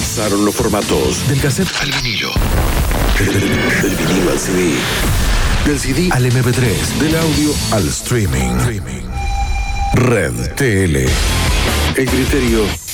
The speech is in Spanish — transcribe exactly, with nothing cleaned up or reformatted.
Pasaron los formatos del cassette al vinilo, del, del vinilo al C D, del C D al eme pe tres, del audio al streaming. Red T L. El criterio